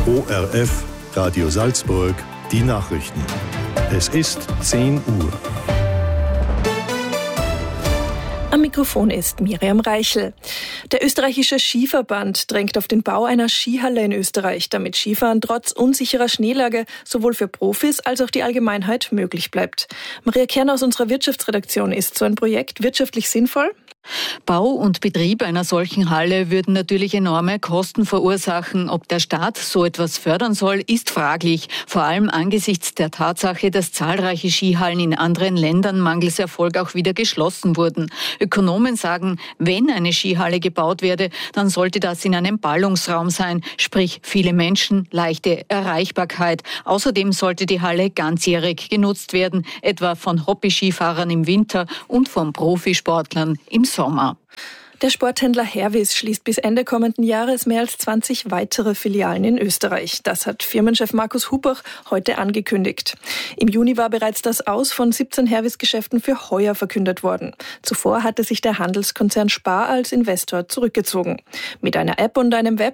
ORF Radio Salzburg, die Nachrichten. Es ist 10 Uhr. Am Mikrofon ist Miriam Reichel. Der österreichische Skiverband drängt auf den Bau einer Skihalle in Österreich, damit Skifahren trotz unsicherer Schneelage sowohl für Profis als auch die Allgemeinheit möglich bleibt. Maria Kern aus unserer Wirtschaftsredaktion: Ist so ein Projekt wirtschaftlich sinnvoll? Bau und Betrieb einer solchen Halle würden natürlich enorme Kosten verursachen. Ob der Staat so etwas fördern soll, ist fraglich. Vor allem angesichts der Tatsache, dass zahlreiche Skihallen in anderen Ländern mangels Erfolg auch wieder geschlossen wurden. Ökonomen sagen, wenn eine Skihalle gebaut werde, dann sollte das in einem Ballungsraum sein, sprich viele Menschen, leichte Erreichbarkeit. Außerdem sollte die Halle ganzjährig genutzt werden, etwa von Hobby-Skifahrern im Winter und von Profisportlern im Sommer. Der Sporthändler Hervis schließt bis Ende kommenden Jahres mehr als 20 weitere Filialen in Österreich. Das hat Firmenchef Markus Hupach heute angekündigt. Im Juni war bereits das Aus von 17 Hervis-Geschäften für heuer verkündet worden. Zuvor hatte sich der Handelskonzern Spar als Investor zurückgezogen. Mit einer App und einem Web